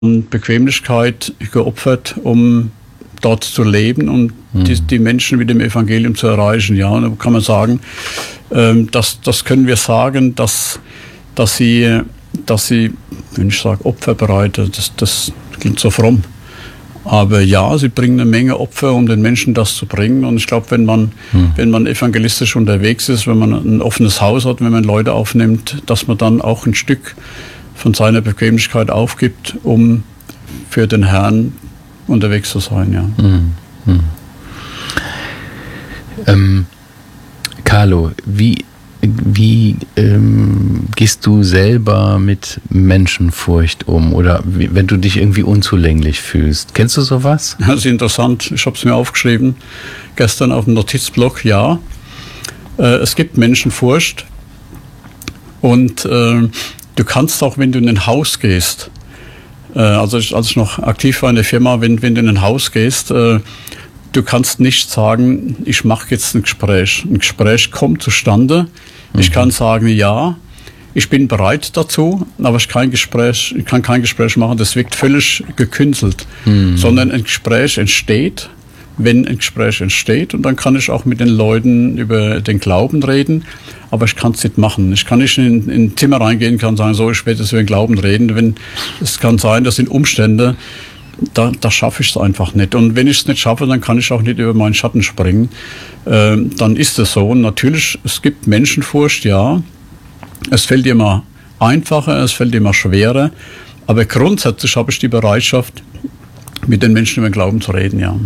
Bequemlichkeit geopfert, um dort zu leben und die Menschen mit dem Evangelium zu erreichen. Ja, und da kann man sagen, das können wir sagen, dass sie, wenn ich sage Opferbereite, das klingt so fromm. Aber ja, sie bringen eine Menge Opfer, um den Menschen das zu bringen. Und ich glaube, wenn man evangelistisch unterwegs ist, wenn man ein offenes Haus hat, wenn man Leute aufnimmt, dass man dann auch ein Stück von seiner Bequemlichkeit aufgibt, um für den Herrn unterwegs zu sein. Ja. Carlo, wie gehst du selber mit Menschenfurcht um oder wenn du dich irgendwie unzulänglich fühlst? Kennst du sowas? Das ist interessant. Ich habe es mir aufgeschrieben, gestern auf dem Notizblock. Ja, es gibt Menschenfurcht und du kannst auch, wenn du in ein Haus gehst, als ich noch aktiv war in der Firma, wenn du in ein Haus gehst, du kannst nicht sagen, ich mache jetzt ein Gespräch. Ein Gespräch kommt zustande. Ich kann sagen, ja, ich bin bereit dazu, aber ich kann kein Gespräch machen, das wirkt völlig gekünstelt. Sondern ein Gespräch entsteht, wenn ein Gespräch entsteht, und dann kann ich auch mit den Leuten über den Glauben reden, aber ich kann es nicht machen. Ich kann nicht in ein Zimmer reingehen, kann sagen, so, ich werde jetzt über den Glauben reden. Es kann sein, das sind Umstände, da schaffe ich es einfach nicht. Und wenn ich es nicht schaffe, dann kann ich auch nicht über meinen Schatten springen. Dann ist es so. Und natürlich, es gibt Menschenfurcht, ja. Es fällt immer einfacher, es fällt immer schwerer. Aber grundsätzlich habe ich die Bereitschaft, mit den Menschen über den Glauben zu reden, ja.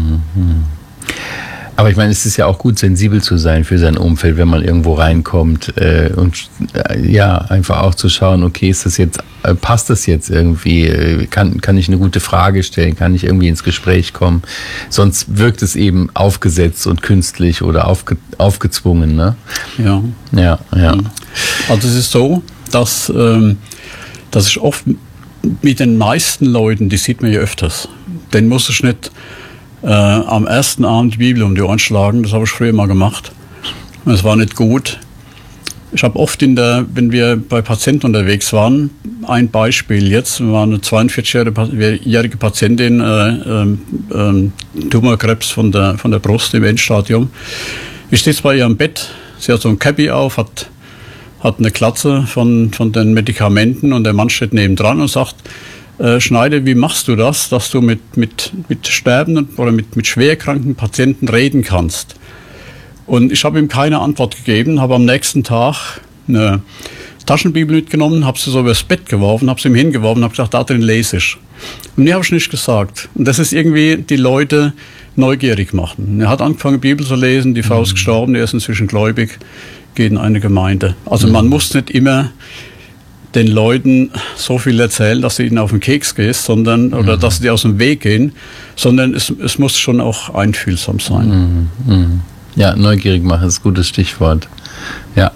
Aber ich meine, es ist ja auch gut, sensibel zu sein für sein Umfeld, wenn man irgendwo reinkommt und ja, einfach auch zu schauen, okay, passt das jetzt irgendwie? Kann ich eine gute Frage stellen? Kann ich irgendwie ins Gespräch kommen? Sonst wirkt es eben aufgesetzt und künstlich oder aufgezwungen, ne? Ja. Also es ist so, dass ich oft mit den meisten Leuten, die sieht man ja öfters, den muss ich nicht am ersten Abend die Bibel um die Ohren schlagen. Das habe ich früher mal gemacht. Und es war nicht gut. Ich habe oft wenn wir bei Patienten unterwegs waren, ein Beispiel jetzt, wir waren eine 42-jährige Patientin, Tumorkrebs von der Brust im Endstadium. Ich sitze bei ihr am Bett, sie hat so ein Cappy auf, hat eine Glatze von den Medikamenten, und der Mann steht nebendran und sagt, Schneider, wie machst du das, dass du mit sterbenden oder mit schwerkranken Patienten reden kannst? Und ich habe ihm keine Antwort gegeben, habe am nächsten Tag eine Taschenbibel mitgenommen, habe sie so übers Bett geworfen, habe sie ihm hingeworfen, habe gesagt, da drin lese ich. Und mir habe ich nicht gesagt. Und das ist irgendwie die Leute neugierig machen. Er hat angefangen, Bibel zu lesen, die Frau ist gestorben, er ist inzwischen gläubig, geht in eine Gemeinde. Also man muss nicht immer den Leuten so viel erzählen, dass du ihnen auf den Keks gehst, oder dass sie dir aus dem Weg gehen, sondern es muss schon auch einfühlsam sein. Ja, neugierig machen ist ein gutes Stichwort. Ja.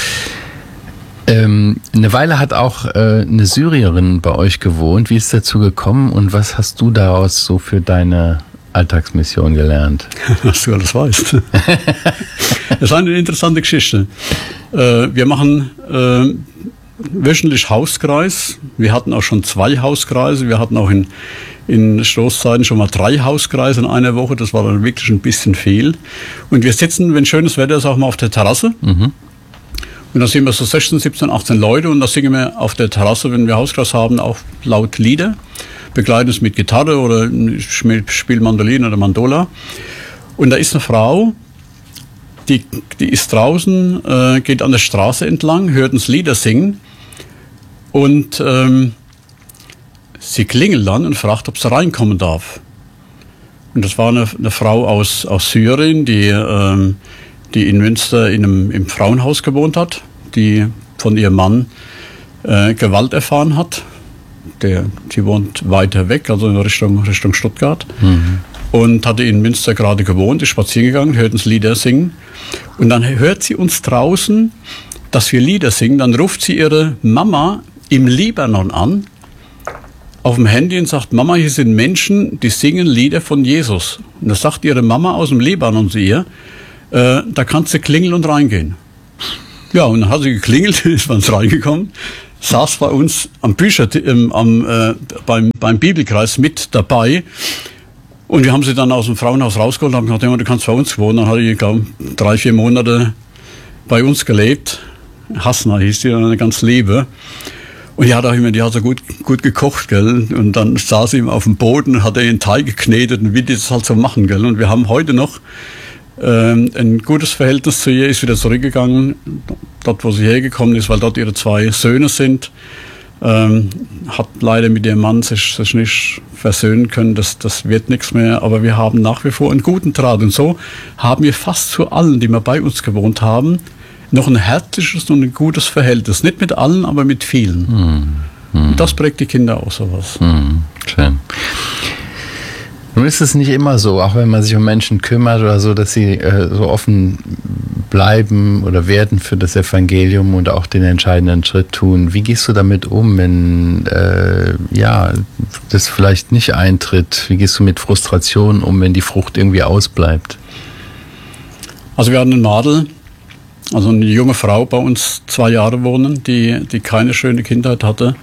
Eine Weile hat auch eine Syrierin bei euch gewohnt. Wie ist es dazu gekommen und was hast du daraus so für deine Alltagsmission gelernt? Was du alles weißt. Das ist eine interessante Geschichte. Wir machen wöchentlich Hauskreis. Wir hatten auch schon 2 Hauskreise. Wir hatten auch in Stoßzeiten schon mal 3 Hauskreise in einer Woche. Das war dann wirklich ein bisschen viel. Und wir sitzen, wenn schönes Wetter ist, auch mal auf der Terrasse. Und da sind wir so 16, 17, 18 Leute. Und da singen wir auf der Terrasse, wenn wir Hauskreis haben, auch laut Lieder. Begleiten es mit Gitarre oder ich spiele Mandoline oder Mandola. Und da ist eine Frau, die ist draußen, geht an der Straße entlang, hört uns Lieder singen. Und sie klingelt dann und fragt, ob sie reinkommen darf. Und das war eine Frau aus Syrien, die in Münster im Frauenhaus gewohnt hat, die von ihrem Mann Gewalt erfahren hat. Sie wohnt weiter weg, also in Richtung Stuttgart. Und hatte in Münster gerade gewohnt, ist spazieren gegangen, hört uns Lieder singen. Und dann hört sie uns draußen, dass wir Lieder singen. Dann ruft sie ihre Mama im Libanon an, auf dem Handy, und sagt, Mama, hier sind Menschen, die singen Lieder von Jesus. Und das sagt ihre Mama aus dem Libanon zu ihr, da kannst du klingeln und reingehen. Ja, und dann hat sie geklingelt, ist man reingekommen. saß bei uns am beim Bibelkreis mit dabei. Und wir haben sie dann aus dem Frauenhaus rausgeholt und haben gesagt, du kannst bei uns wohnen. Dann hat die, glaube ich, 3-4 Monate bei uns gelebt. Hasna hieß die, eine ganz liebe. Und die hat auch immer, die hat so gut gekocht, gell. Und dann saß sie auf dem Boden und hat ihren Teig geknetet und wie die das halt so machen, gell. Und wir haben heute noch ein gutes Verhältnis zu ihr, ist wieder zurückgegangen, dort wo sie hergekommen ist, weil dort ihre 2 Söhne sind. Hat leider mit ihrem Mann sich nicht versöhnen können, das wird nichts mehr, aber wir haben nach wie vor einen guten Draht. Und so haben wir fast zu allen, die wir bei uns gewohnt haben, noch ein herzliches und ein gutes Verhältnis. Nicht mit allen, aber mit vielen. Und das prägt die Kinder auch sowas. Schön. Nun ist es nicht immer so, auch wenn man sich um Menschen kümmert oder so, dass sie so offen bleiben oder werden für das Evangelium und auch den entscheidenden Schritt tun. Wie gehst du damit um, wenn das vielleicht nicht eintritt? Wie gehst du mit Frustration um, wenn die Frucht irgendwie ausbleibt? Also wir hatten einen Madel, also eine junge Frau bei uns 2 Jahre wohnen, die keine schöne Kindheit hatte.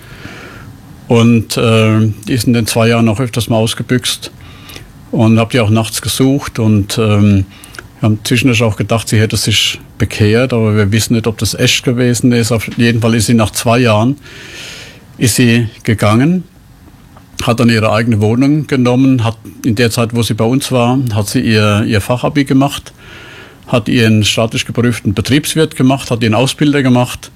Und die ist in den 2 Jahren auch öfters mal ausgebüxt. Und habe die auch nachts gesucht und wir haben zwischendurch auch gedacht, sie hätte sich bekehrt, aber wir wissen nicht, ob das echt gewesen ist. Auf jeden Fall ist sie nach 2 Jahren ist sie gegangen, hat dann ihre eigene Wohnung genommen, hat in der Zeit, wo sie bei uns war, hat sie ihr Fachabi gemacht, hat ihren staatlich geprüften Betriebswirt gemacht, hat ihren Ausbilder gemacht,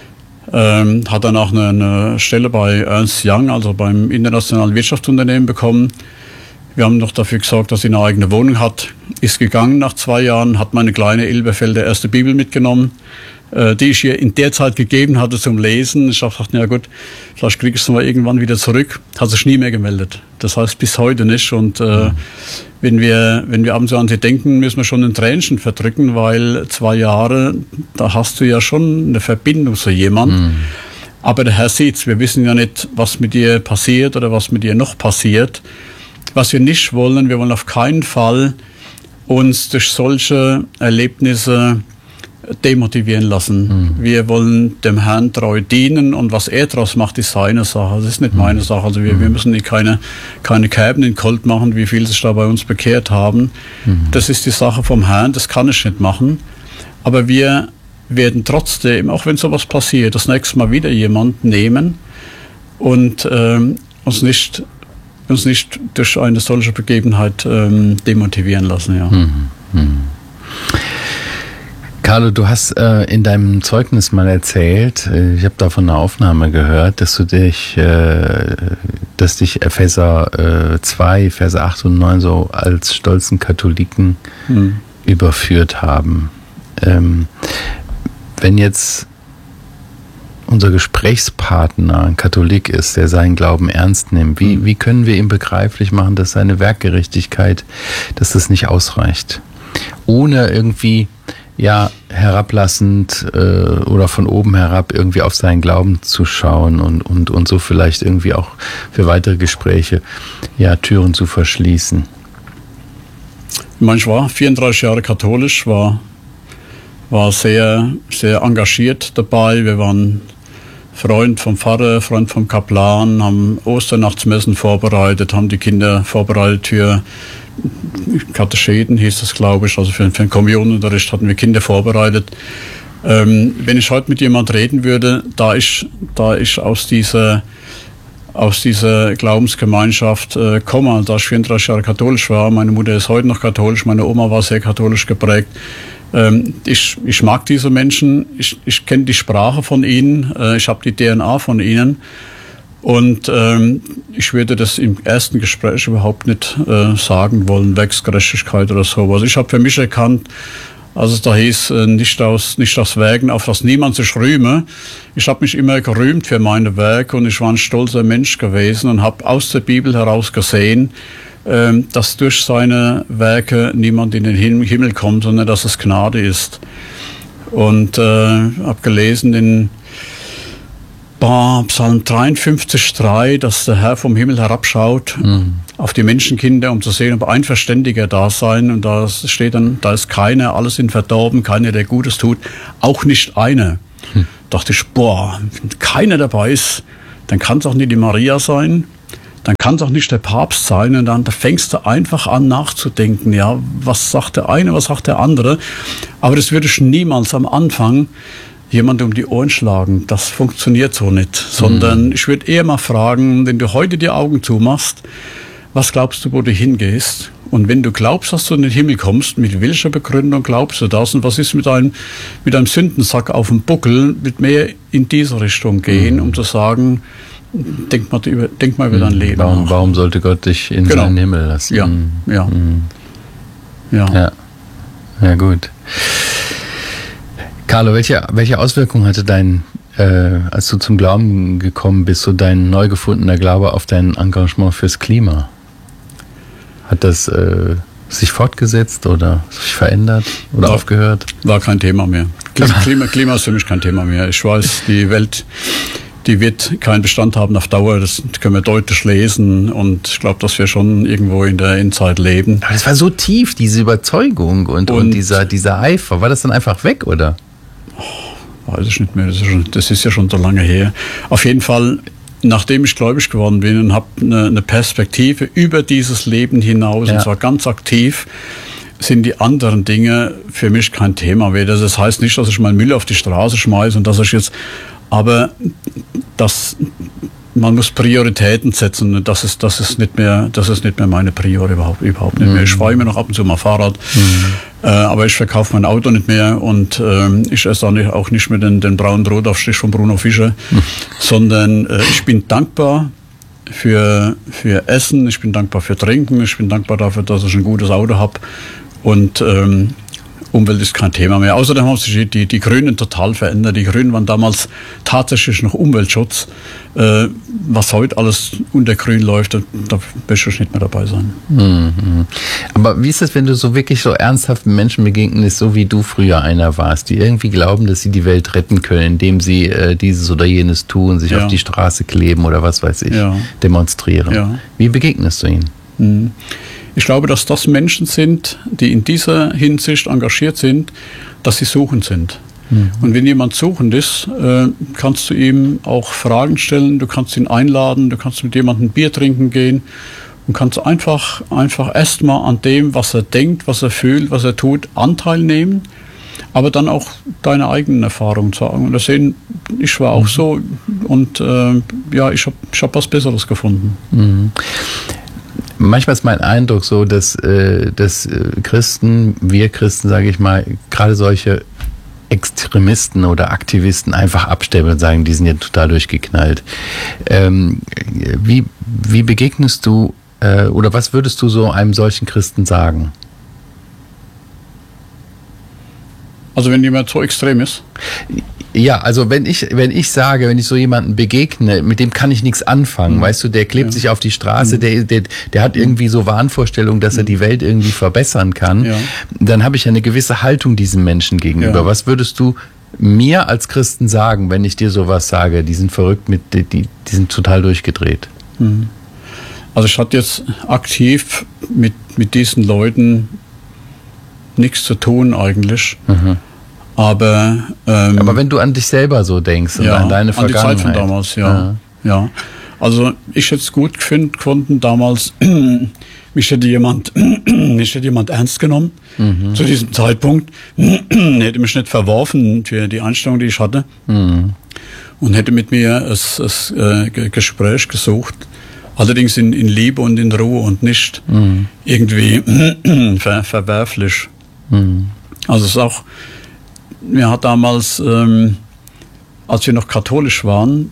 hat dann auch eine Stelle bei Ernst Young, also beim internationalen Wirtschaftsunternehmen bekommen. Wir haben noch dafür gesorgt, dass sie eine eigene Wohnung hat. Ist gegangen nach 2 Jahren, hat meine kleine Elberfelder erste Bibel mitgenommen, die ich ihr in der Zeit gegeben hatte zum Lesen. Ich dachte, ja gut, vielleicht kriege ich es mal irgendwann wieder zurück. Hat sich nie mehr gemeldet. Das heißt bis heute nicht. Und wenn wir abends an sie denken, müssen wir schon ein Tränchen verdrücken, weil 2 Jahre, da hast du ja schon eine Verbindung zu jemandem. Aber der Herr sieht's. Wir wissen ja nicht, was mit ihr passiert oder was mit ihr noch passiert. Was wir nicht wollen, wir wollen auf keinen Fall uns durch solche Erlebnisse demotivieren lassen. Wir wollen dem Herrn treu dienen und was er daraus macht, ist seine Sache. Das ist nicht meine Sache. Also wir müssen keine Kerben in Colt machen, wie viele sich da bei uns bekehrt haben. Das ist die Sache vom Herrn, das kann ich nicht machen. Aber wir werden trotzdem, auch wenn sowas passiert, das nächste Mal wieder jemanden nehmen und uns nicht durch eine solche Begebenheit demotivieren lassen. Ja. Carlo, du hast in deinem Zeugnis mal erzählt, ich habe davon eine Aufnahme gehört, dass dich Epheser 2, Verse 8 und 9 so als stolzen Katholiken überführt haben. Wenn jetzt unser Gesprächspartner ein Katholik ist, der seinen Glauben ernst nimmt, wie können wir ihm begreiflich machen, dass seine Werkgerechtigkeit, dass das nicht ausreicht? Ohne irgendwie herablassend oder von oben herab irgendwie auf seinen Glauben zu schauen und so vielleicht irgendwie auch für weitere Gespräche Türen zu verschließen. Ich war 34 Jahre katholisch, war sehr, sehr engagiert dabei. Wir waren Freund vom Pfarrer, Freund vom Kaplan, haben Osternachtsmessen vorbereitet, haben die Kinder vorbereitet für Katecheden, hieß das, glaube ich, also für den Kommunionunterricht hatten wir Kinder vorbereitet. Wenn ich heute mit jemand reden würde, da ich aus dieser Glaubensgemeinschaft komme, da ich 34 Jahre katholisch war, meine Mutter ist heute noch katholisch, meine Oma war sehr katholisch geprägt. Ich mag diese Menschen, ich kenne die Sprache von ihnen, ich habe die DNA von ihnen und ich würde das im ersten Gespräch überhaupt nicht sagen wollen, Werksgerechtigkeit oder sowas. Ich habe für mich erkannt, als es da hieß, nicht aus Werken, auf das niemand sich rühme. Ich habe mich immer gerühmt für meine Werke und ich war ein stolzer Mensch gewesen und habe aus der Bibel heraus gesehen, dass durch seine Werke niemand in den Himmel kommt, sondern dass es Gnade ist. Und habe gelesen in Psalm 53,3, dass der Herr vom Himmel herabschaut auf die Menschenkinder, um zu sehen, ob ein Verständiger da sein. Und da steht dann, da ist keiner, alles sind verdorben, keiner, der Gutes tut, auch nicht einer. dachte ich, boah, wenn keiner dabei ist, dann kann es auch nicht die Maria sein, dann kann es auch nicht der Papst sein. Und dann da fängst du einfach an nachzudenken, ja, was sagt der eine, was sagt der andere. Aber das würde ich niemals am Anfang jemand um die Ohren schlagen. Das funktioniert so nicht. Sondern ich würde eher mal fragen, wenn du heute die Augen zumachst, was glaubst du, wo du hingehst? Und wenn du glaubst, dass du in den Himmel kommst, mit welcher Begründung glaubst du das? Und was ist mit einem Sündensack auf dem Buckel, mit mehr in diese Richtung gehen, um zu sagen, denk mal über dein Leben nach. Warum sollte Gott dich in seinen Himmel lassen? Ja, gut. Carlo, welche Auswirkungen hatte als du zum Glauben gekommen bist, so dein neu gefundener Glaube auf dein Engagement fürs Klima? Hat das sich fortgesetzt oder sich verändert oder aufgehört? War kein Thema mehr. Klima ist für mich kein Thema mehr. Ich weiß, die Welt, die wird keinen Bestand haben auf Dauer. Das können wir deutlich lesen. Und ich glaube, dass wir schon irgendwo in der Endzeit leben. Aber das war so tief, diese Überzeugung und dieser Eifer. War das dann einfach weg, oder? Weiß ich nicht mehr. Das ist ja schon so lange her. Auf jeden Fall, nachdem ich gläubig geworden bin und habe eine Perspektive über dieses Leben hinaus, und zwar ganz aktiv, sind die anderen Dinge für mich kein Thema mehr. Das heißt nicht, dass ich meinen Müll auf die Straße schmeiße und dass ich jetzt, aber man muss Prioritäten setzen. Das ist nicht mehr meine Prior, überhaupt nicht mehr. Ich fahre immer noch ab und zu mal Fahrrad, aber ich verkaufe mein Auto nicht mehr und ich esse auch nicht mehr den braunen Brotaufstrich von Bruno Fischer, sondern ich bin dankbar für Essen, ich bin dankbar für Trinken, ich bin dankbar dafür, dass ich ein gutes Auto habe und Umwelt ist kein Thema mehr. Außerdem haben sich die Grünen total verändert. Die Grünen waren damals tatsächlich noch Umweltschutz. Was heute alles unter Grün läuft, da möchte ich nicht mehr dabei sein. Mhm. Aber wie ist es, wenn du so wirklich so ernsthaften Menschen begegnest, so wie du früher einer warst, die irgendwie glauben, dass sie die Welt retten können, indem sie dieses oder jenes tun, sich auf die Straße kleben oder was weiß ich, demonstrieren. Ja. Wie begegnest du ihnen? Mhm. Ich glaube, dass das Menschen sind, die in dieser Hinsicht engagiert sind, dass sie suchend sind. Mhm. Und wenn jemand suchend ist, kannst du ihm auch Fragen stellen, du kannst ihn einladen, du kannst mit jemandem ein Bier trinken gehen und kannst einfach erstmal an dem, was er denkt, was er fühlt, was er tut, Anteil nehmen, aber dann auch deine eigenen Erfahrungen sagen. Und das sehen, ich war auch so und ich hab was Besseres gefunden. Mhm. Manchmal ist mein Eindruck so, dass Christen, wir Christen, sage ich mal, gerade solche Extremisten oder Aktivisten einfach abstempeln und sagen, die sind ja total durchgeknallt. Wie begegnest du oder was würdest du so einem solchen Christen sagen? Also wenn jemand so extrem ist? Ja, also wenn ich so jemanden begegne, mit dem kann ich nichts anfangen, weißt du, der klebt sich auf die Straße, der hat irgendwie so Wahnvorstellungen, dass er die Welt irgendwie verbessern kann, dann habe ich ja eine gewisse Haltung diesem Menschen gegenüber. Ja. Was würdest du mir als Christen sagen, wenn ich dir sowas sage, die sind verrückt, die sind total durchgedreht? Also ich hatte jetzt aktiv mit diesen Leuten nichts zu tun eigentlich. Mhm. Aber wenn du an dich selber so denkst und an deine Vergangenheit. An die Zeit von damals, ja. Also ich hätte es gut gefunden damals, mich hätte jemand ernst genommen zu diesem Zeitpunkt, hätte mich nicht verworfen für die Einstellung, die ich hatte und hätte mit mir das Gespräch gesucht. Allerdings in Liebe und in Ruhe und nicht irgendwie verwerflich. Also es ist auch, mir hat damals, als wir noch katholisch waren,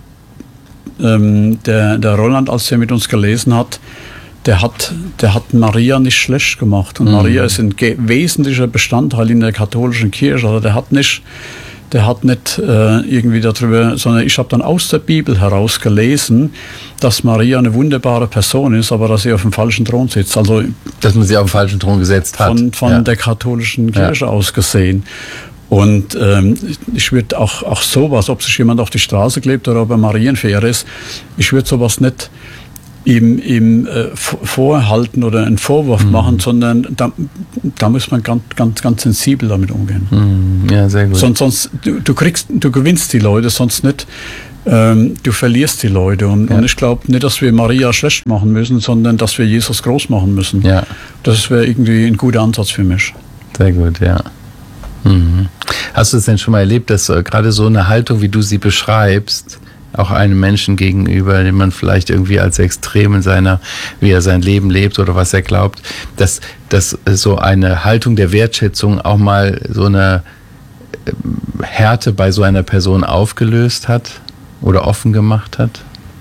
der Roland, als er mit uns gelesen hat, der hat Maria nicht schlecht gemacht. Und Maria ist ein wesentlicher Bestandteil in der katholischen Kirche. Also der hat nicht irgendwie darüber, sondern ich habe dann aus der Bibel heraus gelesen, dass Maria eine wunderbare Person ist, aber dass sie auf dem falschen Thron sitzt. Also dass man sie auf den falschen Thron gesetzt hat. Von der katholischen Kirche aus gesehen. Und ich würde auch sowas, ob sich jemand auf die Straße klebt oder ob er Marienverer ist, ich würde sowas nicht ihm vorhalten oder einen Vorwurf machen, sondern da muss man ganz sensibel damit umgehen. Ja, sehr gut. Sonst du gewinnst die Leute, sonst nicht. Du verlierst die Leute. Und ich glaube nicht, dass wir Maria schlecht machen müssen, sondern dass wir Jesus groß machen müssen. Ja. Das wäre irgendwie ein guter Ansatz für mich. Sehr gut, ja. Hast du es denn schon mal erlebt, dass gerade so eine Haltung, wie du sie beschreibst, auch einem Menschen gegenüber, den man vielleicht irgendwie als extrem in seiner, wie er sein Leben lebt oder was er glaubt, dass so eine Haltung der Wertschätzung auch mal so eine Härte bei so einer Person aufgelöst hat oder offen gemacht hat?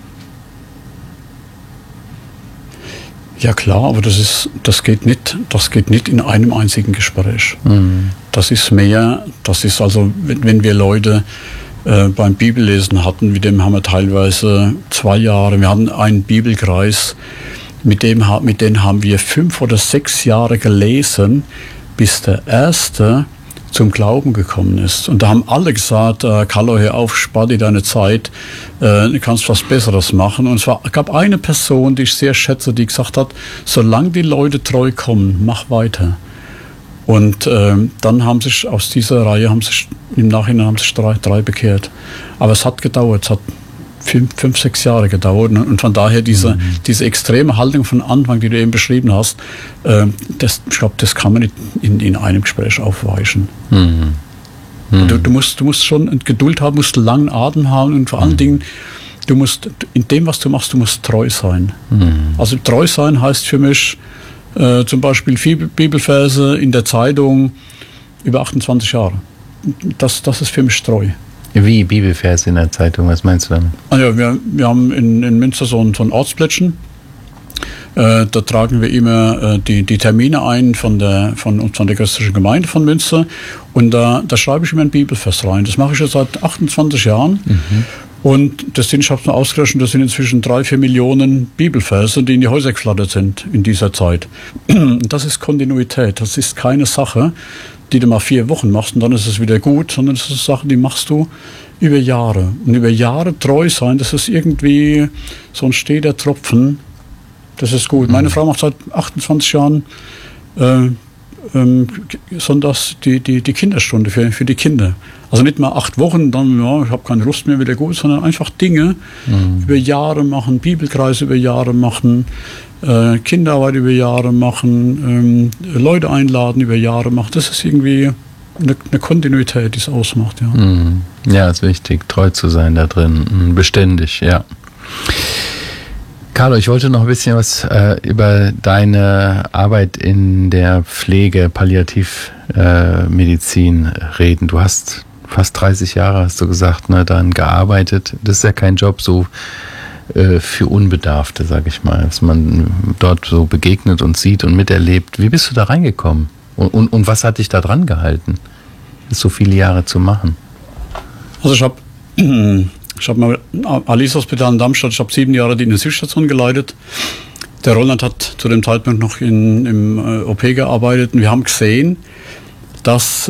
Ja klar, aber das geht nicht in einem einzigen Gespräch. Das ist also, wenn wir Leute beim Bibellesen hatten, mit dem haben wir teilweise 2 Jahre, wir hatten einen Bibelkreis, mit denen haben wir 5 oder 6 Jahre gelesen, bis der Erste zum Glauben gekommen ist. Und da haben alle gesagt, Carlo, hör auf, spar dir deine Zeit, du kannst was Besseres machen. Und es gab eine Person, die ich sehr schätze, die gesagt hat, solange die Leute treu kommen, mach weiter. Und dann haben sich aus dieser Reihe, im Nachhinein haben sich drei bekehrt. Aber es hat gedauert, es hat 5, 6 Jahre gedauert. Und von daher diese extreme Haltung von Anfang, die du eben beschrieben hast, ich glaube, das kann man nicht in einem Gespräch aufweichen. Du musst schon Geduld haben, musst langen Atem haben und vor allen Dingen, du musst in dem, was du machst, du musst treu sein. Also treu sein heißt für mich zum Beispiel 4 Bibelverse in der Zeitung über 28 Jahre. Das ist für mich treu. Wie Bibelverse in der Zeitung, was meinst du damit? Also wir haben in Münster so ein Ortsplättchen. Da tragen wir immer die Termine ein von der christlichen Gemeinde von Münster. Und da schreibe ich immer einen Bibelvers rein. Das mache ich jetzt seit 28 Jahren. Und ich habe es mal ausgerechnet, das sind inzwischen 3-4 Millionen Bibelverse, die in die Häuser geflattert sind in dieser Zeit. Das ist Kontinuität. Das ist keine Sache, die du mal 4 Wochen machst und dann ist es wieder gut, sondern das ist Sache, die machst du über Jahre. Und über Jahre treu sein, das ist irgendwie so ein steter Tropfen. Das ist gut. Meine Frau macht seit 28 Jahren sonntags die Kinderstunde für die Kinder. Also nicht mal 8 Wochen, dann, ich habe keine Lust mehr, wieder gut, sondern einfach Dinge über Jahre machen, Bibelkreise über Jahre machen, Kinderarbeit über Jahre machen, Leute einladen über Jahre machen. Das ist irgendwie eine Kontinuität, die es ausmacht. Ja. Ja, ist wichtig, treu zu sein da drin, beständig, ja. Carlo, ich wollte noch ein bisschen was über deine Arbeit in der Pflege, Palliativmedizin reden. Du hast fast 30 Jahre, hast du gesagt, daran gearbeitet. Das ist ja kein Job so für Unbedarfte, sage ich mal, dass man dort so begegnet und sieht und miterlebt. Wie bist du da reingekommen? Und was hat dich da dran gehalten, das so viele Jahre zu machen? Also ich habe mal Alice Hospital in Darmstadt, ich habe 7 Jahre die Intensivstation geleitet. Der Roland hat zu dem Zeitpunkt noch im OP gearbeitet und wir haben gesehen, dass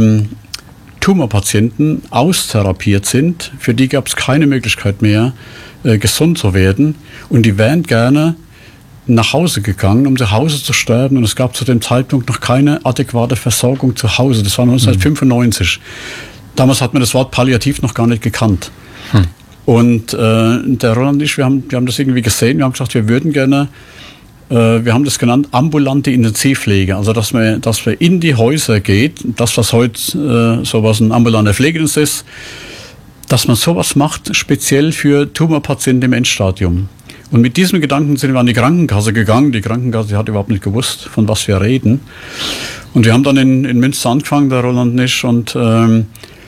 Tumorpatienten austherapiert sind. Für die gab es keine Möglichkeit mehr, gesund zu werden. Und die wären gerne nach Hause gegangen, um zu Hause zu sterben. Und es gab zu dem Zeitpunkt noch keine adäquate Versorgung zu Hause. Das war 1995. Damals hat man das Wort Palliativ noch gar nicht gekannt. Und der Roland und ich, wir haben das irgendwie gesehen. Wir haben gesagt, wir würden gerne, wir haben das genannt, ambulante Intensivpflege. Also, dass wir in die Häuser geht, das, was heute sowas ein ambulanter Pflegedienst ist, dass man sowas macht, speziell für Tumorpatienten im Endstadium. Und mit diesem Gedanken sind wir an die Krankenkasse gegangen. Die Krankenkasse hat überhaupt nicht gewusst, von was wir reden. Und wir haben dann in Münster angefangen, der Roland und ich, und haben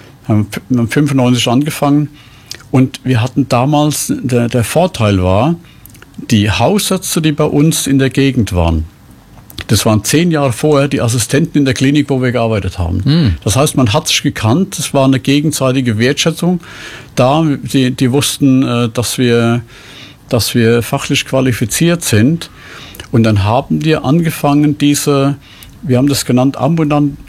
1995 angefangen. Und wir hatten damals, der Vorteil war, die Hausärzte, die bei uns in der Gegend waren, das waren 10 Jahre vorher die Assistenten in der Klinik, wo wir gearbeitet haben. Das heißt, man hat sich gekannt, es war eine gegenseitige Wertschätzung da. Die wussten, dass wir fachlich qualifiziert sind. Und dann haben wir angefangen, wir haben das genannt,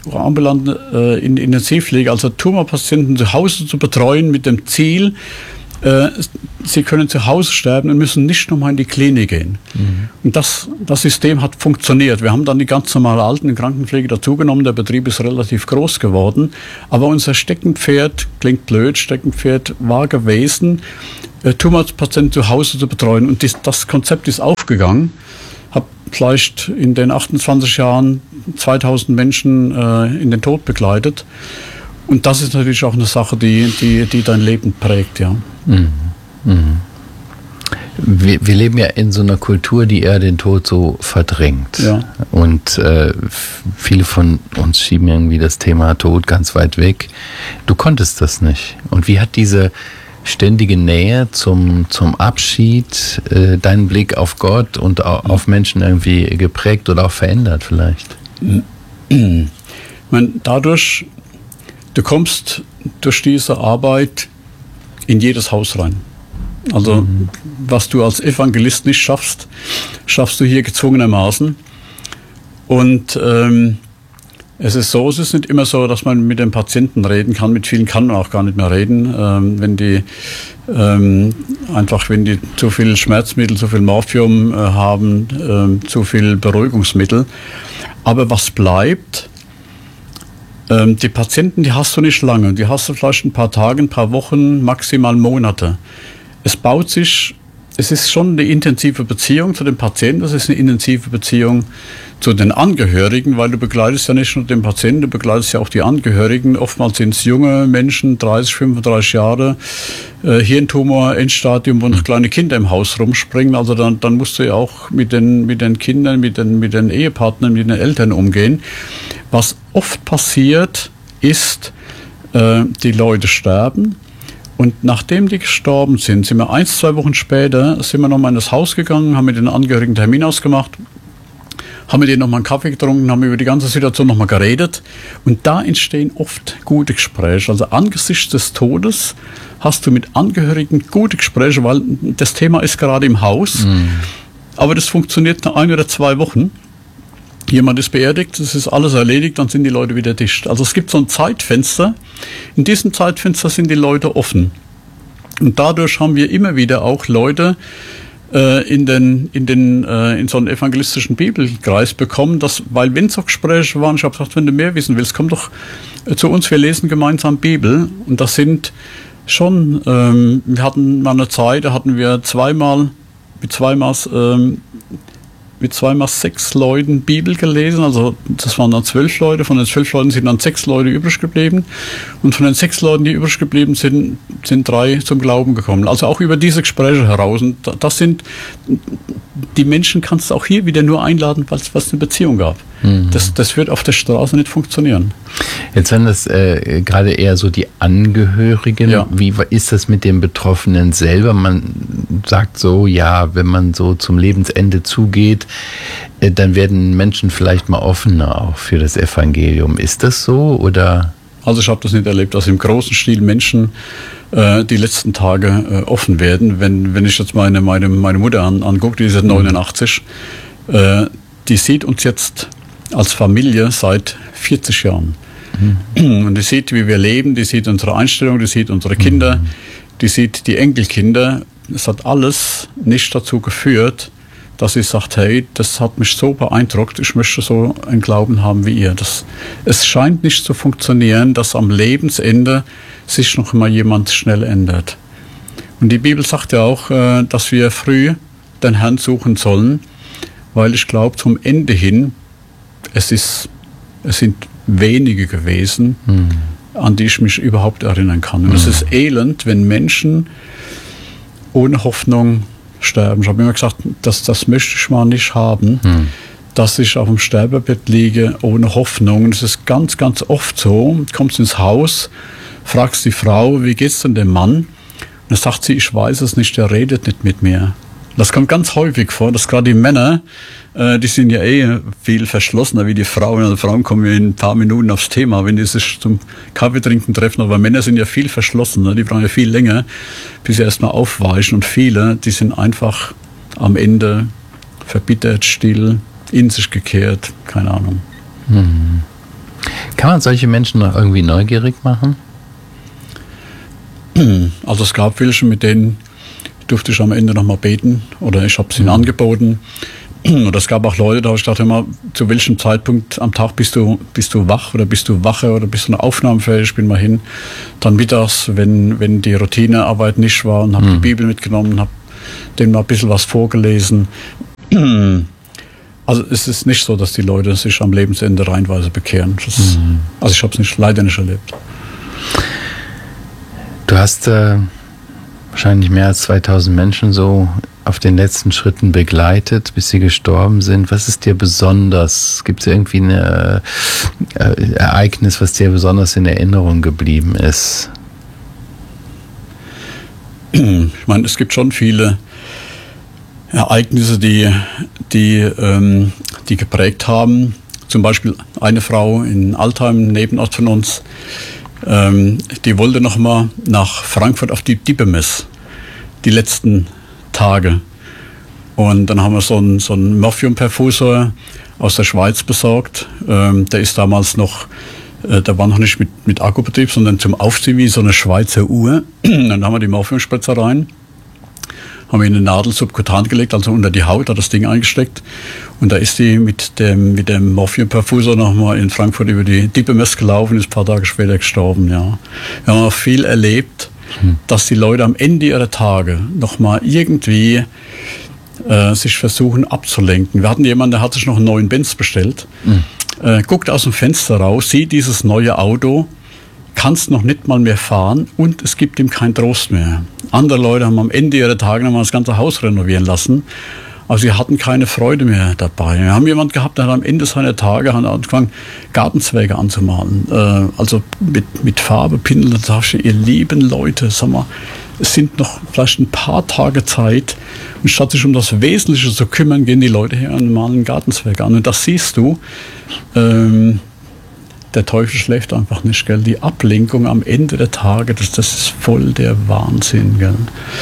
ambulante Intensivpflege, also Tumorpatienten zu Hause zu betreuen mit dem Ziel, Sie können zu Hause sterben und müssen nicht nochmal in die Klinik gehen. Und das System hat funktioniert. Wir haben dann die ganz normale Alten- und Krankenpflege dazugenommen. Der Betrieb ist relativ groß geworden. Aber unser Steckenpferd, klingt blöd, Steckenpferd war gewesen, Tumorpatienten zu Hause zu betreuen. Und das Konzept ist aufgegangen. Habe vielleicht in den 28 Jahren 2000 Menschen in den Tod begleitet. Und das ist natürlich auch eine Sache, die dein Leben prägt, ja. Mhm. Mhm. Wir leben ja in so einer Kultur, die eher den Tod so verdrängt. Ja. Und viele von uns schieben irgendwie das Thema Tod ganz weit weg. Du konntest das nicht. Und wie hat diese ständige Nähe zum Abschied deinen Blick auf Gott und auf Menschen irgendwie geprägt oder auch verändert vielleicht? Ich meine, dadurch, du kommst durch diese Arbeit in jedes Haus rein. Also was du als Evangelist nicht schaffst, schaffst du hier gezwungenermaßen. Und es ist so, es ist nicht immer so, dass man mit den Patienten reden kann. Mit vielen kann man auch gar nicht mehr reden, wenn die zu viel Schmerzmittel, zu viel Morphium haben, zu viel Beruhigungsmittel. Aber was bleibt? Die Patienten, die hast du nicht lange. Die hast du vielleicht ein paar Tage, ein paar Wochen, maximal Monate. Es ist schon eine intensive Beziehung zu den Patienten, es ist eine intensive Beziehung zu den Angehörigen, weil du begleitest ja nicht nur den Patienten, du begleitest ja auch die Angehörigen. Oftmals sind es junge Menschen, 30, 35 Jahre, Hirntumor, Endstadium, wo noch kleine Kinder im Haus rumspringen. Also dann musst du ja auch mit den Kindern, mit den Ehepartnern, mit den Eltern umgehen. Was oft passiert, ist, die Leute sterben. Und nachdem die gestorben sind wir 1-2 Wochen später, sind wir nochmal in das Haus gegangen, haben mit den Angehörigen einen Termin ausgemacht, haben mit denen nochmal einen Kaffee getrunken, haben über die ganze Situation nochmal geredet. Und da entstehen oft gute Gespräche. Also angesichts des Todes hast du mit Angehörigen gute Gespräche, weil das Thema ist gerade im Haus. Aber das funktioniert nach 1 oder 2 Wochen. Jemand ist beerdigt, es ist alles erledigt, dann sind die Leute wieder dicht. Also es gibt so ein Zeitfenster. In diesem Zeitfenster sind die Leute offen. Und dadurch haben wir immer wieder auch Leute in so einen evangelistischen Bibelkreis bekommen, weil wenn so Gespräche waren, ich habe gesagt, wenn du mehr wissen willst, komm doch zu uns, wir lesen gemeinsam Bibel. Und das sind schon, wir hatten mal eine Zeit, da hatten wir mit zweimal 6 Leuten Bibel gelesen, also das waren dann 12 Leute, von den 12 Leuten sind dann 6 Leute übrig geblieben und von den 6 Leuten, die übrig geblieben sind 3 zum Glauben gekommen. Also auch über diese Gespräche heraus. Und das sind, die Menschen kannst du auch hier wieder nur einladen, weil es eine Beziehung gab. Das wird auf der Straße nicht funktionieren. Jetzt sind das gerade eher so die Angehörigen. Ja. Wie ist das mit dem Betroffenen selber? Man sagt so, ja, wenn man so zum Lebensende zugeht, dann werden Menschen vielleicht mal offener auch für das Evangelium. Ist das so oder? Also ich habe das nicht erlebt, dass im großen Stil Menschen die letzten Tage offen werden. Wenn ich jetzt meine Mutter angucke, die ist 89, die sieht uns jetzt als Familie seit 40 Jahren. Und die sieht, wie wir leben, die sieht unsere Einstellung, die sieht unsere Kinder, die sieht die Enkelkinder. Es hat alles nicht dazu geführt, dass sie sagt, hey, das hat mich so beeindruckt, ich möchte so einen Glauben haben wie ihr. Es scheint nicht zu funktionieren, dass am Lebensende sich noch mal jemand schnell ändert. Und die Bibel sagt ja auch, dass wir früh den Herrn suchen sollen, weil ich glaube, zum Ende hin, es sind wenige gewesen, an die ich mich überhaupt erinnern kann. Und es ist elend, wenn Menschen ohne Hoffnung sterben. Ich habe immer gesagt, das möchte ich mal nicht haben, dass ich auf dem Sterbebett liege ohne Hoffnung. Und es ist ganz, ganz oft so, du kommst ins Haus, fragst die Frau, wie geht's denn dem Mann? Und dann sagt sie, ich weiß es nicht, der redet nicht mit mir. Das kommt ganz häufig vor, dass gerade die Männer, die sind ja viel verschlossener wie die Frauen. Also Frauen kommen in ein paar Minuten aufs Thema, wenn die sich zum Kaffee trinken treffen. Aber Männer sind ja viel verschlossener, die brauchen ja viel länger, bis sie erstmal aufweichen. Und viele, die sind einfach am Ende verbittert, still, in sich gekehrt, keine Ahnung. Kann man solche Menschen noch irgendwie neugierig machen? Also es gab welche, mit denen durfte ich am Ende nochmal beten oder ich habe es ihnen angeboten. Und es gab auch Leute, da habe ich gedacht, immer, zu welchem Zeitpunkt am Tag bist du wach oder bist du wache oder bist du noch aufnahmefähig, ich bin mal hin. Dann mittags, wenn die Routinearbeit nicht war und habe die Bibel mitgenommen, habe denen mal ein bisschen was vorgelesen. Also es ist nicht so, dass die Leute sich am Lebensende reihenweise bekehren. Also ich habe es leider nicht erlebt. Du hast wahrscheinlich mehr als 2000 Menschen so auf den letzten Schritten begleitet, bis sie gestorben sind. Was ist dir besonders? Gibt es irgendwie ein Ereignis, was dir besonders in Erinnerung geblieben ist? Ich meine, es gibt schon viele Ereignisse, die geprägt haben. Zum Beispiel eine Frau in Altheim, ein Nebenort von uns, die wollte noch mal nach Frankfurt auf die Dippemess, die letzten Tage. Und dann haben wir so einen Morphiumperfusor aus der Schweiz besorgt. Der ist damals noch, der war noch nicht mit Akkubetrieb, sondern zum Aufziehen wie so eine Schweizer Uhr. Dann haben wir die Morphiumspritzer rein, haben wir in eine Nadel subkutan gelegt, also unter die Haut, hat das Ding eingesteckt. Und da ist die mit dem Morphiumperfusor nochmal in Frankfurt über die Dippemess gelaufen, ist ein paar Tage später gestorben. Ja. Wir haben auch viel erlebt, dass die Leute am Ende ihrer Tage nochmal irgendwie sich versuchen abzulenken. Wir hatten jemanden, der hat sich noch einen neuen Benz bestellt, guckt aus dem Fenster raus, sieht dieses neue Auto, kann es noch nicht mal mehr fahren und es gibt ihm keinen Trost mehr. Andere Leute haben am Ende ihrer Tage nochmal das ganze Haus renovieren lassen, aber sie hatten keine Freude mehr dabei. Wir haben jemanden gehabt, der hat am Ende seiner Tage angefangen, Gartenzweige anzumalen. Also mit Farbe, Pinsel und Tasche. Ihr lieben Leute, sag mal, es sind noch vielleicht ein paar Tage Zeit. Und statt sich um das Wesentliche zu kümmern, gehen die Leute her und malen Gartenzweige an. Und das siehst du, der Teufel schläft einfach nicht, gell? Die Ablenkung am Ende der Tage, das ist voll der Wahnsinn, gell?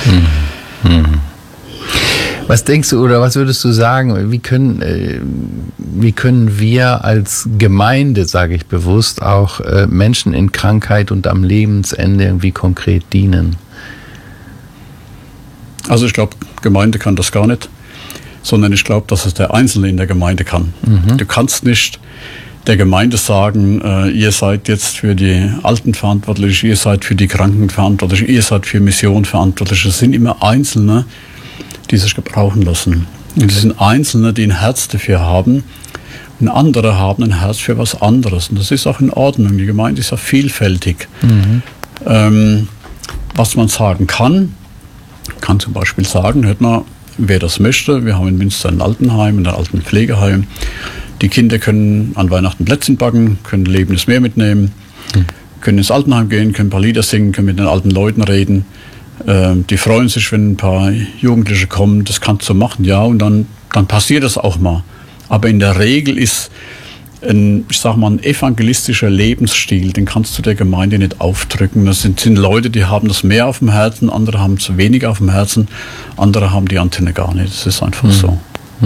Was denkst du oder was würdest du sagen, wie können wir als Gemeinde, sage ich bewusst, auch Menschen in Krankheit und am Lebensende irgendwie konkret dienen? Also ich glaube, Gemeinde kann das gar nicht, sondern ich glaube, dass es der Einzelne in der Gemeinde kann. Du kannst nicht der Gemeinde sagen, ihr seid jetzt für die Alten verantwortlich, ihr seid für die Kranken verantwortlich, ihr seid für Mission verantwortlich. Es sind immer Einzelne, die sich gebrauchen lassen. Und es sind Einzelne, die ein Herz dafür haben und andere haben ein Herz für was anderes. Und das ist auch in Ordnung. Die Gemeinde ist ja vielfältig. Was man sagen kann zum Beispiel sagen, hört mal, wer das möchte, wir haben in Münster ein Altenheim, ein Altenpflegeheim. Die Kinder können an Weihnachten Plätzchen backen, können lebendes Meer mitnehmen, können ins Altenheim gehen, können ein paar Lieder singen, können mit den alten Leuten reden. Die freuen sich, wenn ein paar Jugendliche kommen, das kannst du machen, ja, und dann passiert das auch mal. Aber in der Regel ist ein evangelistischer Lebensstil, den kannst du der Gemeinde nicht aufdrücken. Das sind Leute, die haben das mehr auf dem Herzen, andere haben es weniger auf dem Herzen, andere haben die Antenne gar nicht. Das ist einfach so.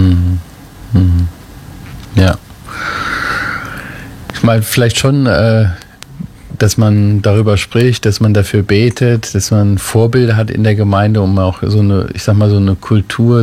Ja. Ich meine, vielleicht schon, dass man darüber spricht, dass man dafür betet, dass man Vorbilder hat in der Gemeinde, um auch so eine, ich sag mal, so eine Kultur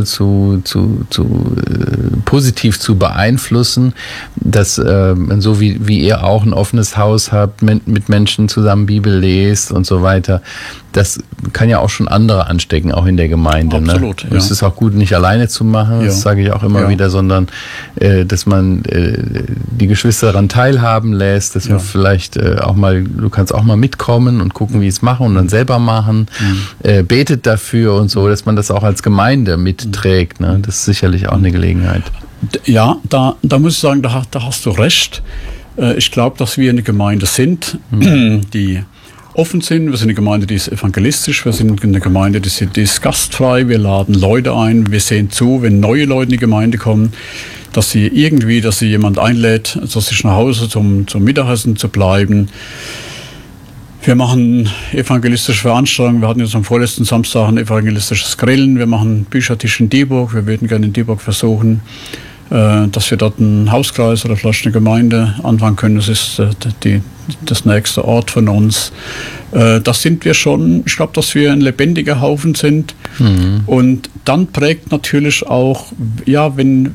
positiv zu beeinflussen, dass man so wie ihr auch ein offenes Haus habt, mit Menschen zusammen Bibel lest und so weiter. Das kann ja auch schon andere anstecken, auch in der Gemeinde. Absolut, ne? Ja. Es ist auch gut, nicht alleine zu machen, das sage ich auch immer wieder, sondern dass man die Geschwister daran teilhaben lässt, dass man vielleicht auch mal, du kannst auch mal mitkommen und gucken, wie es machen und dann selber machen, betet dafür und so, dass man das auch als Gemeinde mitträgt. Ne? Das ist sicherlich auch eine Gelegenheit. Ja, da muss ich sagen, da hast du recht. Ich glaube, dass wir eine Gemeinde sind, die offen sind. Wir sind eine Gemeinde, die ist evangelistisch. Wir sind eine Gemeinde, die ist gastfrei. Wir laden Leute ein. Wir sehen zu, wenn neue Leute in die Gemeinde kommen, dass sie jemand einlädt, zu sich nach Hause zum Mittagessen zu bleiben. Wir machen evangelistische Veranstaltungen. Wir hatten jetzt am vorletzten Samstag ein evangelistisches Grillen. Wir machen Büchertisch in Dieburg. Wir würden gerne in Dieburg versuchen, dass wir dort einen Hauskreis oder vielleicht eine Gemeinde anfangen können. Das ist das nächste Ort von uns. Das sind wir schon. Ich glaube, dass wir ein lebendiger Haufen sind. Und dann prägt natürlich auch, ja, wenn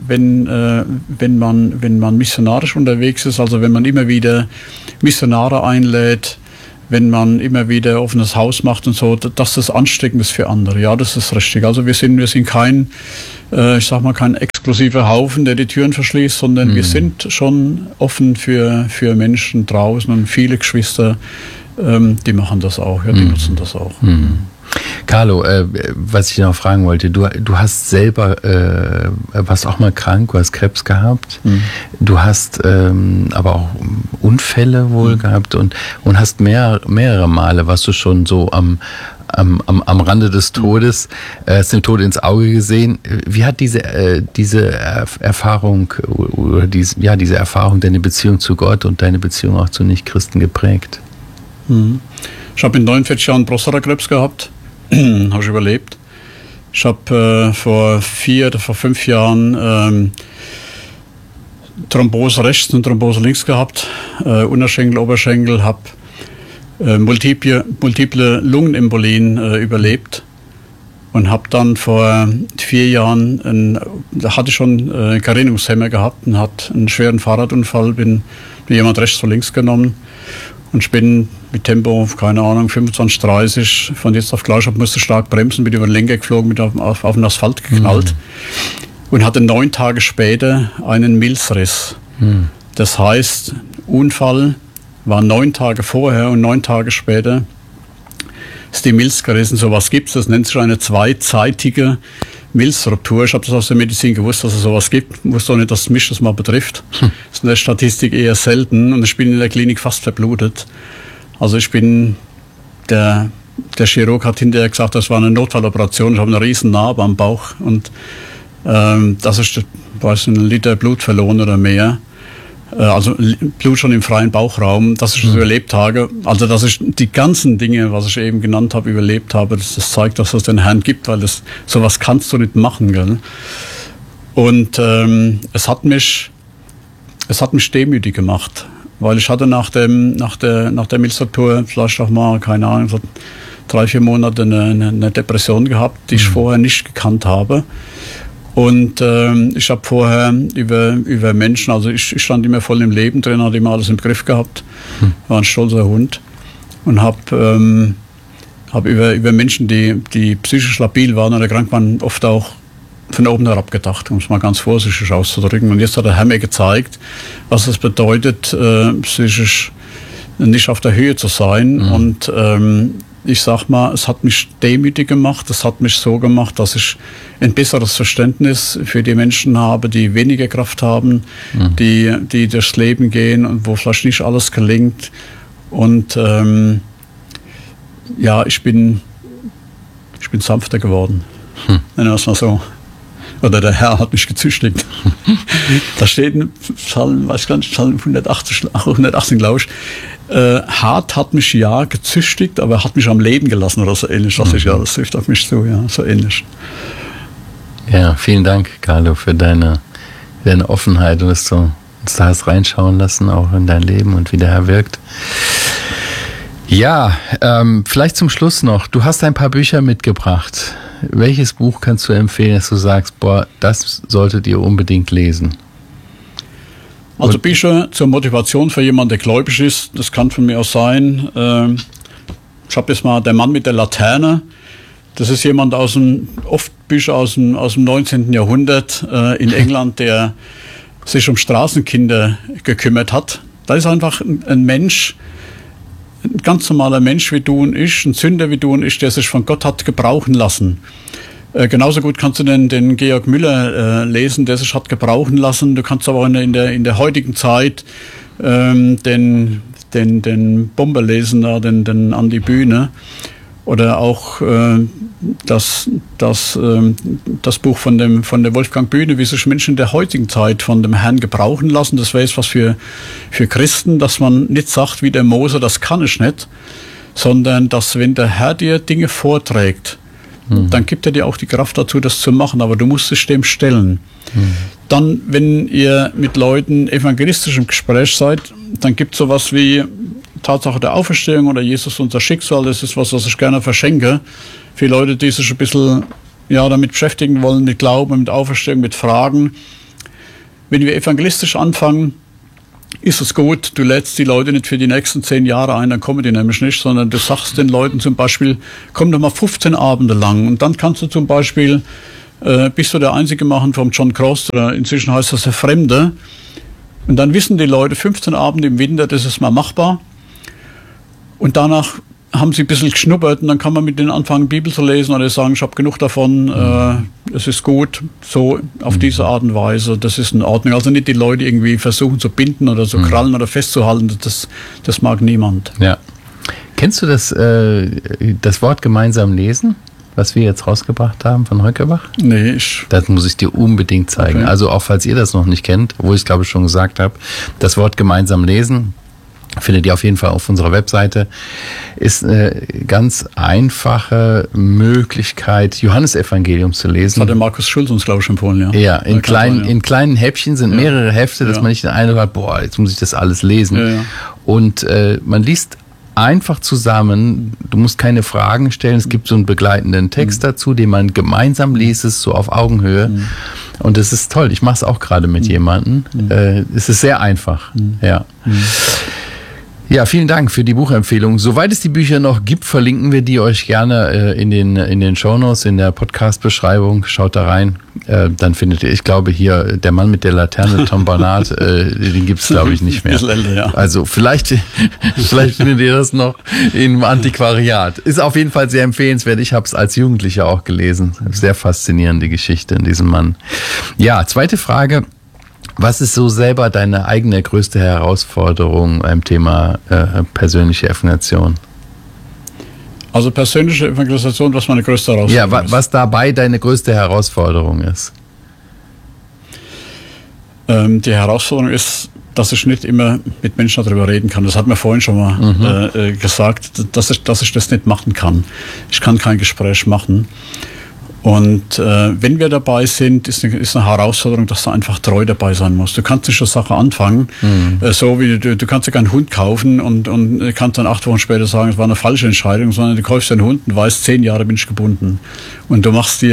man missionarisch unterwegs ist, also wenn man immer wieder Missionare einlädt, wenn man immer wieder offenes Haus macht und so, dass das ansteckend ist für andere. Ja, das ist richtig. Also wir sind kein, ich sag mal, kein exklusiver Haufen, der die Türen verschließt, sondern wir sind schon offen für Menschen draußen und viele Geschwister, die machen das auch, ja, die nutzen das auch. Carlo, was ich noch fragen wollte, du hast selber, warst auch mal krank, du hast Krebs gehabt, du hast aber auch Unfälle wohl gehabt und hast mehrere Male, warst du schon so am Rande des Todes, hast dem Tod ins Auge gesehen. Wie hat diese Erfahrung oder diese Erfahrung deine Beziehung zu Gott und deine Beziehung auch zu Nichtchristen geprägt? Ich habe in 49 Jahren Prostatakrebs gehabt. Habe ich überlebt. Ich habe vor 5 Jahren Thrombose rechts und Thrombose links gehabt, Unterschenkel, Oberschenkel, habe multiple Lungenembolien überlebt und habe dann vor 4 Jahren, da hatte ich schon Gerinnungshemmer gehabt und hatte einen schweren Fahrradunfall, bin jemand rechts vor links genommen. Und ich bin mit Tempo, keine Ahnung, 25, 30, von jetzt auf gleich, musste stark bremsen, bin über den Lenker geflogen, bin auf den Asphalt geknallt und hatte 9 Tage später einen Milzriss. Das heißt, Unfall war 9 Tage vorher und 9 Tage später ist die Milz gerissen. Sowas gibt es, das nennt sich eine zweizeitige Milzruptur. Ich habe das aus der Medizin gewusst, dass es sowas gibt. Ich wusste auch nicht, dass mich das mal betrifft. Das ist in der Statistik eher selten und ich bin in der Klinik fast verblutet. Also der Chirurg hat hinterher gesagt, das war eine Notfalloperation. Ich habe eine riesen Narbe am Bauch und das ist, weiß nicht, 1 Liter Blut verloren oder mehr. Also Blut schon im freien Bauchraum, dass ich das überlebt habe. Also dass ich die ganzen Dinge, was ich eben genannt habe, überlebt habe, das zeigt, dass es den Herrn gibt, weil sowas kannst du nicht machen. Gell? Und es hat mich demütig gemacht, weil ich hatte nach der Milzruptur vielleicht auch mal, keine Ahnung, so 3-4 Monate eine Depression gehabt, die ich vorher nicht gekannt habe. Und ich habe vorher über Menschen, also ich stand immer voll im Leben drin, hatte immer alles im Griff gehabt, war ein stolzer Hund und habe über Menschen, die psychisch labil waren oder krank waren, oft auch von oben herab gedacht, um es mal ganz vorsichtig auszudrücken. Und jetzt hat der Herr mir gezeigt, was es bedeutet, psychisch nicht auf der Höhe zu sein. Und ich sag mal, es hat mich demütig gemacht, es hat mich so gemacht, dass ich ein besseres Verständnis für die Menschen habe, die weniger Kraft haben, die durchs Leben gehen und wo vielleicht nicht alles gelingt. Und ja, ich bin sanfter geworden, nennen wir es mal so. Oder der Herr hat mich gezüchtigt. Da steht in Psalm, weiß ich gar nicht, Psalm 118, glaube ich. Hart hat mich ja gezüchtigt, aber er hat mich am Leben gelassen oder so ähnlich. Das trifft auf mich zu, ja, so ähnlich. Ja, vielen Dank, Carlo, für deine Offenheit und dass du uns da hast reinschauen lassen, auch in dein Leben und wie der Herr wirkt. Ja, vielleicht zum Schluss noch. Du hast ein paar Bücher mitgebracht. Welches Buch kannst du empfehlen, dass du sagst, boah, das solltet ihr unbedingt lesen? Also Bücher zur Motivation für jemanden, der gläubig ist, das kann von mir aus sein. Ich habe jetzt mal Der Mann mit der Laterne. Das ist jemand oft Bücher aus dem 19. Jahrhundert in England, der sich um Straßenkinder gekümmert hat. Da ist einfach ein Mensch, ein ganz normaler Mensch wie du und ich, ein Sünder wie du und ich, der sich von Gott hat gebrauchen lassen. Genauso gut kannst du den Georg Müller lesen, der sich hat gebrauchen lassen. Du kannst aber auch in der heutigen Zeit den Bomber lesen, den Andi Bühne. Oder auch das Buch von der Wolfgang Bühne, wie sich Menschen in der heutigen Zeit von dem Herrn gebrauchen lassen. Das wäre jetzt was für Christen, dass man nicht sagt, wie der Mose, das kann ich nicht, sondern dass, wenn der Herr dir Dinge vorträgt, dann gibt er dir auch die Kraft dazu, das zu machen, aber du musst dich dem stellen. Dann, wenn ihr mit Leuten evangelistisch im Gespräch seid, dann gibt es sowas wie Tatsache der Auferstehung oder Jesus unser Schicksal, das ist was ich gerne verschenke. Für Leute, die sich ein bisschen damit beschäftigen wollen, mit Glauben, mit Auferstehung, mit Fragen. Wenn wir evangelistisch anfangen, ist es gut, du lädst die Leute nicht für die nächsten 10 Jahre ein, dann kommen die nämlich nicht, sondern du sagst den Leuten zum Beispiel, komm doch mal 15 Abende lang und dann kannst du zum Beispiel, bist du der Einzige machen vom John Cross, oder inzwischen heißt das der Fremde, und dann wissen die Leute, 15 Abende im Winter, das ist mal machbar, und danach haben sie ein bisschen geschnuppert und dann kann man mit denen anfangen, Bibel zu lesen oder sagen, ich habe genug davon, es ist gut, so auf diese Art und Weise, das ist in Ordnung. Also nicht die Leute irgendwie versuchen zu binden oder zu krallen oder festzuhalten, das mag niemand. Ja. Kennst du das Wort gemeinsam lesen, was wir jetzt rausgebracht haben von Höckerbach? Nee, das muss ich dir unbedingt zeigen. Okay. Also auch falls ihr das noch nicht kennt, wo ich es glaube ich schon gesagt habe, das Wort gemeinsam lesen, findet ihr auf jeden Fall auf unserer Webseite, ist eine ganz einfache Möglichkeit, Johannesevangelium zu lesen. Das hat der Markus Schulz uns, glaube ich, empfohlen, ja. Ja, in kleinen Häppchen sind mehrere Hefte, dass man nicht den Eindruck hat, boah, jetzt muss ich das alles lesen. Ja. Und man liest einfach zusammen, du musst keine Fragen stellen, es gibt so einen begleitenden Text dazu, den man gemeinsam liest, ist so auf Augenhöhe. Und das ist toll, ich mache es auch gerade mit jemandem. Es ist sehr einfach, ja. Ja, vielen Dank für die Buchempfehlung. Soweit es die Bücher noch gibt, verlinken wir die euch gerne in den Shownotes, in der Podcast-Beschreibung. Schaut da rein. Dann findet ihr, ich glaube hier, der Mann mit der Laterne, Tom Barnard, den gibt's glaube ich nicht mehr. Also vielleicht findet ihr das noch im Antiquariat. Ist auf jeden Fall sehr empfehlenswert. Ich habe es als Jugendlicher auch gelesen. Sehr faszinierende Geschichte in diesem Mann. Ja, zweite Frage. Was ist so selber deine eigene größte Herausforderung beim Thema persönliche Evangelisation? Also persönliche Evangelisation, was meine größte Herausforderung ist? Ja, was dabei deine größte Herausforderung ist? Die Herausforderung ist, dass ich nicht immer mit Menschen darüber reden kann. Das hat mir vorhin schon mal gesagt, dass ich das nicht machen kann. Ich kann kein Gespräch machen. Und wenn wir dabei sind, ist eine Herausforderung, dass du einfach treu dabei sein musst. Du kannst nicht eine Sache anfangen, so wie du kannst ja keinen Hund kaufen und kannst dann 8 Wochen später sagen, es war eine falsche Entscheidung, sondern du kaufst einen Hund und weißt, 10 Jahre bin ich gebunden. Und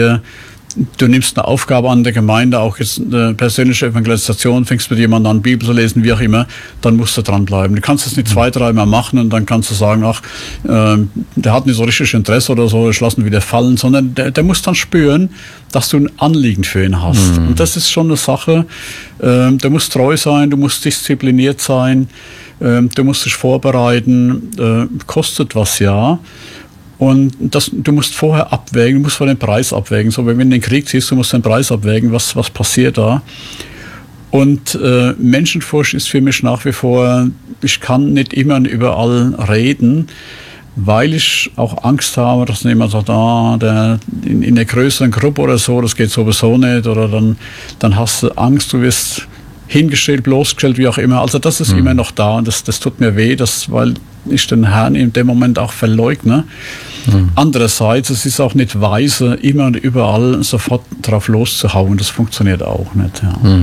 du nimmst eine Aufgabe an der Gemeinde, auch jetzt eine persönliche Evangelisation, fängst mit jemandem an, Bibel zu lesen, wie auch immer, dann musst du dranbleiben. Du kannst es nicht 2-3 Mal machen und dann kannst du sagen, ach, der hat nicht so richtig Interesse oder so, ich lasse ihn wieder fallen, sondern der muss dann spüren, dass du ein Anliegen für ihn hast. Und das ist schon eine Sache, du musst treu sein, du musst diszipliniert sein, du musst dich vorbereiten, kostet was, ja. Und du musst vorher abwägen, du musst vor den Preis abwägen. So, wenn du in den Krieg ziehst, du musst den Preis abwägen, was passiert da. Und Menschenfurcht ist für mich nach wie vor, ich kann nicht immer und überall reden, weil ich auch Angst habe, dass jemand sagt, in der größeren Gruppe oder so, das geht sowieso nicht, oder dann hast du Angst, du wirst hingestellt, bloßgestellt, wie auch immer. Also das ist immer noch da und das tut mir weh, weil ich den Herrn in dem Moment auch verleugne. Andererseits, es ist auch nicht weise, immer und überall sofort drauf loszuhauen. Das funktioniert auch nicht. Ja.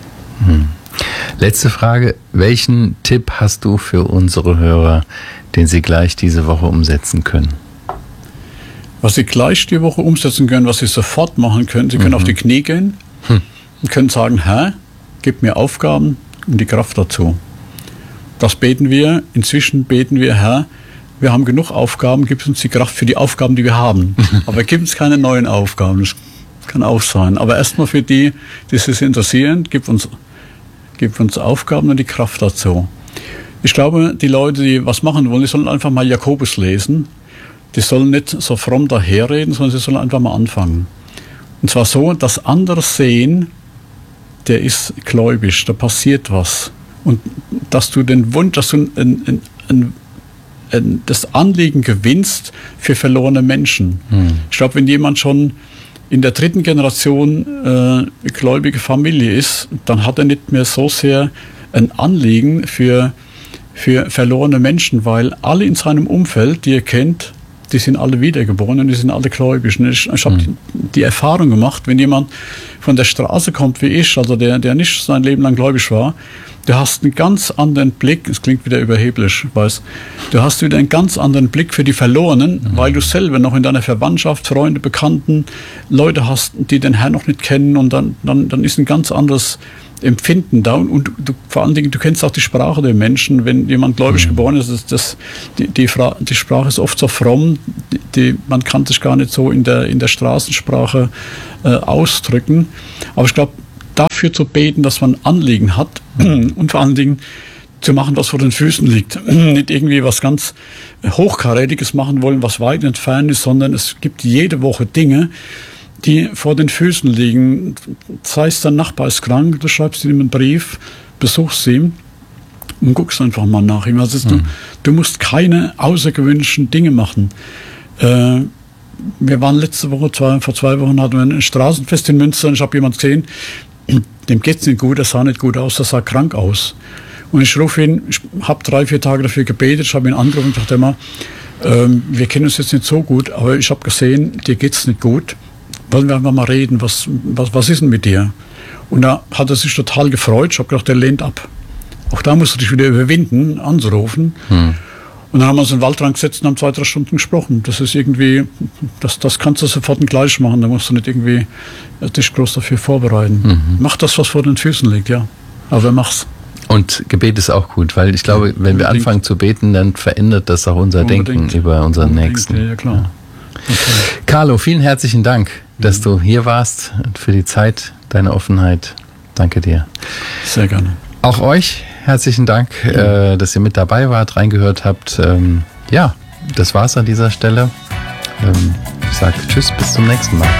Letzte Frage. Welchen Tipp hast du für unsere Hörer, den sie gleich diese Woche umsetzen können? Was sie gleich die Woche umsetzen können, was sie sofort machen können, sie können auf die Knie gehen und können sagen, Herr, gib mir Aufgaben und die Kraft dazu. Das beten wir. Inzwischen beten wir, Herr, wir haben genug Aufgaben, gib uns die Kraft für die Aufgaben, die wir haben. Aber gib uns keine neuen Aufgaben. Das kann auch sein. Aber erstmal für die sich interessieren, gib uns Aufgaben und die Kraft dazu. Ich glaube, die Leute, die was machen wollen, die sollen einfach mal Jakobus lesen. Die sollen nicht so fromm daherreden, sondern sie sollen einfach mal anfangen. Und zwar so, dass andere sehen, der ist gläubig, da passiert was. Und dass du den Wunsch, dass du das Anliegen gewinnst für verlorene Menschen. Ich glaube, wenn jemand schon in der 3. Generation gläubige Familie ist, dann hat er nicht mehr so sehr ein Anliegen für verlorene Menschen, weil alle in seinem Umfeld, die er kennt, die sind alle wiedergeboren und die sind alle gläubig. Ich habe die Erfahrung gemacht, wenn jemand von der Straße kommt wie ich, also der nicht sein Leben lang gläubig war, Du hast einen ganz anderen Blick, es klingt wieder überheblich, ich weiß, du hast wieder einen ganz anderen Blick für die Verlorenen, weil du selber noch in deiner Verwandtschaft, Freunde, Bekannten, Leute hast, die den Herrn noch nicht kennen, und dann ist ein ganz anderes Empfinden da, und du, vor allen Dingen, du kennst auch die Sprache der Menschen. Wenn jemand gläubig geboren ist, die Sprache ist oft so fromm, man kann sich gar nicht so in der Straßensprache ausdrücken. Aber ich glaube, dafür zu beten, dass man Anliegen hat und vor allen Dingen zu machen, was vor den Füßen liegt. Nicht irgendwie was ganz Hochkarätiges machen wollen, was weit entfernt ist, sondern es gibt jede Woche Dinge, die vor den Füßen liegen. Sei es, dein Nachbar ist krank, du schreibst ihm einen Brief, besuchst ihn und guckst einfach mal nach ihm. Also du musst keine außergewöhnlichen Dinge machen. Wir waren letzte Woche, vor 2 Wochen hatten wir ein Straßenfest in Münster, und ich habe jemanden gesehen, dem geht's nicht gut, er sah nicht gut aus, er sah krank aus. Und ich rufe ihn, ich habe 3-4 Tage dafür gebetet, ich habe ihn angerufen und dachte immer, wir kennen uns jetzt nicht so gut, aber ich habe gesehen, dir geht's nicht gut. Wollen wir einfach mal reden, was ist denn mit dir? Und da hat er sich total gefreut, ich habe gedacht, der lehnt ab. Auch da musst du dich wieder überwinden, anzurufen. Und dann haben wir uns in den Wald reingesetzt und haben 2-3 Stunden gesprochen. Das ist irgendwie, das kannst du sofort gleich machen. Da musst du nicht irgendwie dich groß dafür vorbereiten. Mach das, was vor den Füßen liegt, ja. Aber mach's. Und Gebet ist auch gut, weil ich glaube, wenn wir anfangen zu beten, dann verändert das auch unser Denken über unseren Nächsten. Ja, klar. Okay. Carlo, vielen herzlichen Dank, dass du hier warst und für die Zeit, deine Offenheit. Danke dir. Sehr gerne. Auch euch herzlichen Dank, dass ihr mit dabei wart, reingehört habt. Ja, das war's an dieser Stelle. Ich sage Tschüss, bis zum nächsten Mal.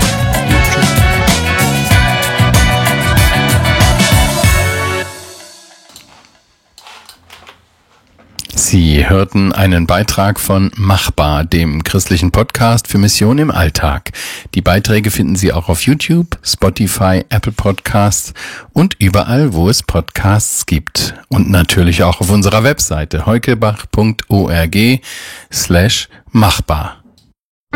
Sie hörten einen Beitrag von Machbar, dem christlichen Podcast für Mission im Alltag. Die Beiträge finden Sie auch auf YouTube, Spotify, Apple Podcasts und überall, wo es Podcasts gibt. Und natürlich auch auf unserer Webseite heukebach.org/machbar.